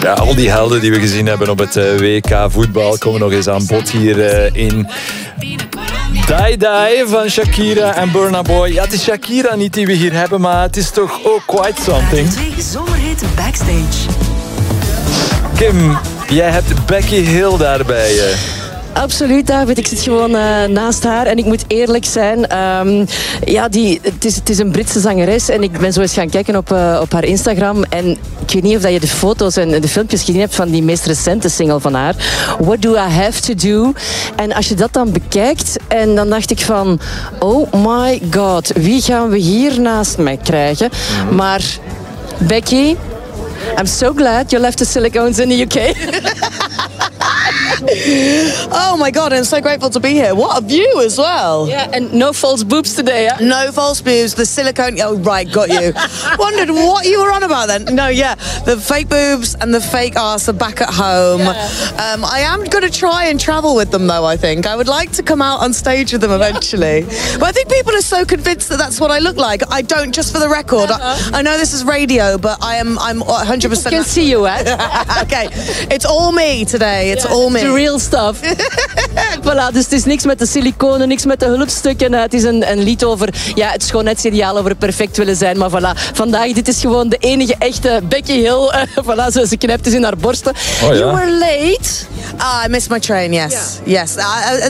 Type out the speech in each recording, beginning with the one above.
Ja, al die helden die we gezien hebben op het WK voetbal komen nog eens aan bod hier in Die Die van Shakira en Burna Boy. Ja, het is Shakira niet die we hier hebben, maar het is toch ook quite something. Zomerhit Backstage. Kim, jij hebt Becky Hill daar bij je. Absoluut, David. Ik zit gewoon naast haar en ik moet eerlijk zijn. Het is een Britse zangeres en ik ben zo eens gaan kijken op haar Instagram. En ik weet niet of dat je de foto's en de filmpjes gezien hebt van die meest recente single van haar. What Do I Have To Do? En als je dat dan bekijkt, en dan dacht ik van... Oh my god, wie gaan we hier naast mij krijgen? Maar Becky, I'm so glad you left the silicones in the UK. Oh my god, I'm so grateful to be here. What a view as well. Yeah, and no false boobs today, huh? No false boobs, the silicone... Oh, right, got you. Wondered what you were on about then. No, yeah, the fake boobs and the fake ass are back at home. Yeah. I am going to try and travel with them, though, I think. I would like to come out on stage with them eventually. But I think people are so convinced that that's what I look like. I don't, just for the record. I know this is radio, but I'm 100%... I can see you, eh? Okay, it's all me today. It's all me. The real stuff. Voilà, dus het is niks met de siliconen, niks met de hulpstukken. Het is een lied over het schoonheidsideaal, over het perfect willen zijn. Maar voilà, vandaag, dit is gewoon de enige echte Becky Hill. Voilà, ze knijpt is in haar borsten. Oh, ja. You were late. I missed my train, yes. Yeah. Yes.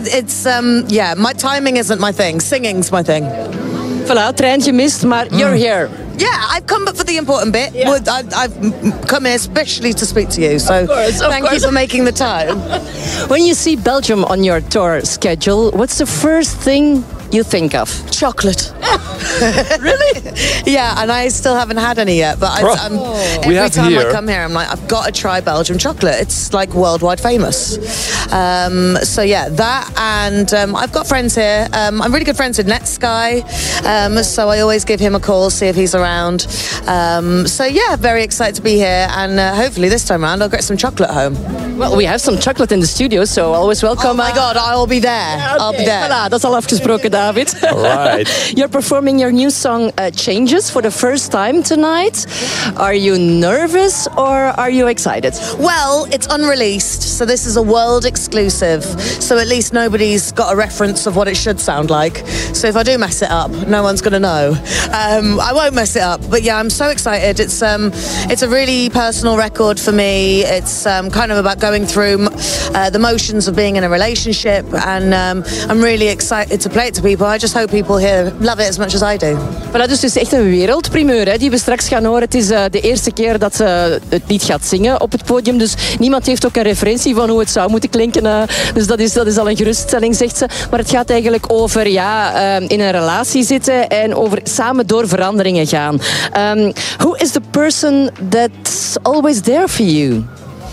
My timing isn't my thing. Singing's my thing. Voilà, trein gemist, maar you're here. Yeah, I've come but for the important bit. Yeah. I've come here especially to speak to you, so thank you for making the time. When you see Belgium on your tour schedule, what's the first thing you think of? Chocolate. Really? Yeah, and I still haven't had any yet, but every time I come here, I'm like, I've got to try Belgium chocolate. It's like worldwide famous. So yeah, that, and I've got friends here. I'm really good friends with Netsky, so I always give him a call, see if he's around. So yeah, very excited to be here, and hopefully this time around I'll get some chocolate home. Well, we have some chocolate in the studio, so always welcome. Oh my god, I'll be there. Yeah, okay. I'll be there. Voilà, dat is al afgesproken, David. All right. You're performing your new song Changes for the first time tonight. Are you nervous or are you excited? Well, it's unreleased, so this is a world exclusive. So at least nobody's got a reference of what it should sound like. So if I do mess it up, no one's going to know. I won't mess it up, but yeah, I'm so excited. It's a really personal record for me. It's kind of about going through the motions of being in a relationship, and I'm really excited to play it to people. I just hope people here love it as much as I do. Voilà, dus het is echt een wereldprimeur hè, die we straks gaan horen. Het is de eerste keer dat ze het lied gaat zingen op het podium. Dus niemand heeft ook een referentie van hoe het zou moeten klinken. Dus dat is al een geruststelling, zegt ze. Maar het gaat eigenlijk over in een relatie zitten en over samen door veranderingen gaan. Who is the person that's always there for you?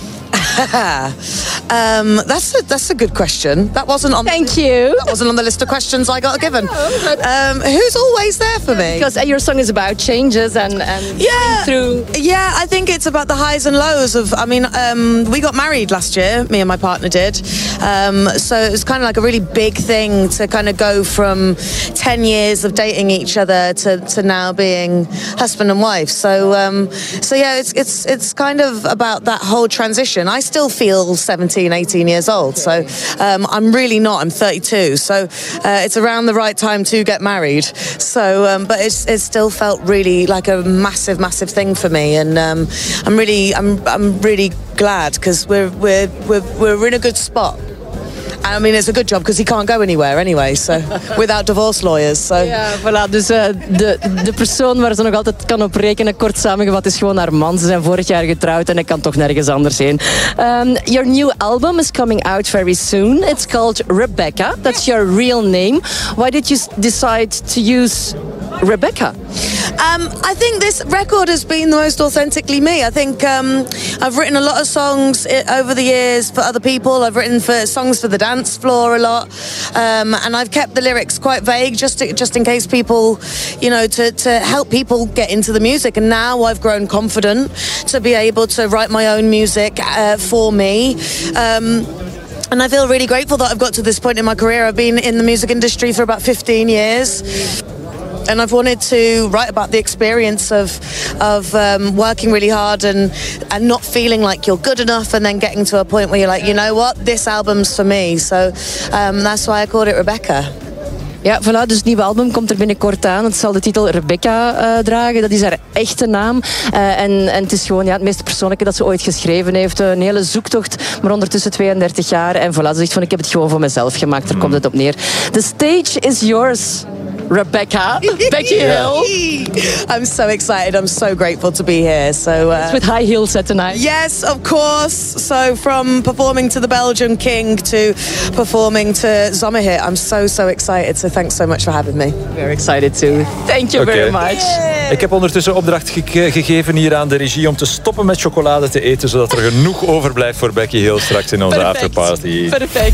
That's a good question. That wasn't on. Thank you. That wasn't on the list of questions I got given. Who's always there for me? Because your song is about changes and through. Yeah, I think it's about the highs and lows of. I mean, we got married last year. Me and my partner did. So it was kind of like a really big thing to kind of go from 10 years of dating each other to now being husband and wife. So yeah, it's kind of about that whole transition. I still feel 17, 18 years old, so I'm really not. I'm 32, so it's around the right time to get married. So, but it still felt really like a massive, massive thing for me, and I'm really glad because we're in a good spot. I mean, it's a good job because he can't go anywhere anyway, so without divorce lawyers. So. Ja, voilà. Dus de persoon waar ze nog altijd kan op rekenen, kort samengevat, is gewoon haar man. Ze zijn vorig jaar getrouwd en hij kan toch nergens anders heen. Your new album is coming out very soon. It's called Rebecca. That's your real name. Why did you decide to use Rebecca? I think this record has been the most authentically me. I think I've written a lot of songs over the years for other people. I've written songs for the dance floor a lot, and I've kept the lyrics quite vague just in case people, to help people get into the music. And now I've grown confident to be able to write my own music for me. And I feel really grateful that I've got to this point in my career. I've been in the music industry for about 15 years. and I've wanted to write about the experience of working really hard and not feeling like you're good enough, and then getting to a point where you're like, you know what, this album's for me. So that's why I called it Rebecca. Ja, voilà, dus het nieuwe album komt er binnenkort aan. Het zal de titel Rebecca dragen. Dat is haar echte naam. En het is gewoon het meest persoonlijke dat ze ooit geschreven heeft. Een hele zoektocht, maar ondertussen 32 jaar. En voilà, ze zegt van, ik heb het gewoon voor mezelf gemaakt. Daar komt het op neer. The stage is yours, Rebecca. Becky Hill. I'm so excited. I'm so grateful to be here. So It's with high heels set tonight. yes, of course. So from performing to the Belgian King to performing to Sommerhit, I'm so excited. So thanks so much for having me. Very excited too. Thank you very much. Ik heb ondertussen opdracht gegeven hier aan de regie om te stoppen met chocolade te eten, zodat er genoeg overblijft voor Becky Hill straks in onze afterparty. Perfect.